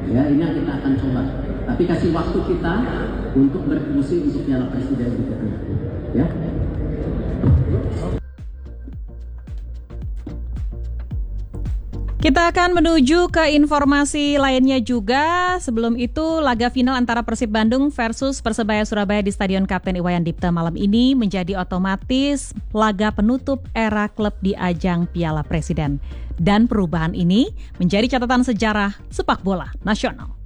Ya, ini yang kita akan coba. Tapi kasih waktu kita untuk berdiskusi untuk Piala Presiden berikutnya. Ya. Kita akan menuju ke informasi lainnya juga. Sebelum itu, laga final antara Persib Bandung versus Persebaya Surabaya di Stadion Kapten Iwayan Dipta malam ini menjadi otomatis laga penutup era klub di ajang Piala Presiden. Dan perubahan ini menjadi catatan sejarah sepak bola nasional.